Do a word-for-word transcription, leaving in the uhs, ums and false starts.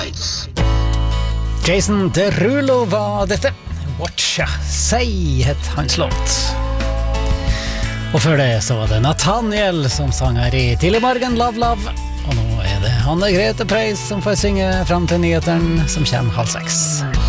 Lights. Jason Derulo var dette. Watcha Say het hans låt. Og før det så var det Nathaniel som sang her i Tidlig morgen, Love Love. Og nå er det Anne Grete Preis som får synge frem til nyheteren som kommer halv seks.